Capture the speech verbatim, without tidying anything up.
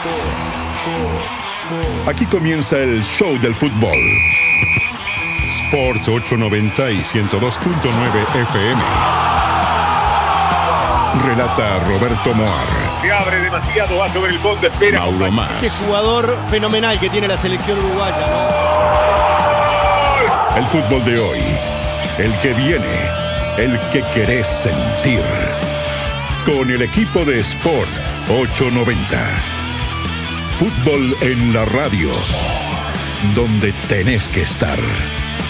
Aquí comienza el show del fútbol. Sport ochocientos noventa y ciento dos punto nueve F M. Relata Roberto Moar. Se abre demasiado, va sobre el fondo, espera. Mauro Más. Este jugador fenomenal que tiene la selección uruguaya, ¿no? El fútbol de hoy, el que viene, el que querés sentir. Con el equipo de Sport ochocientos noventa. Fútbol en la radio, donde tenés que estar.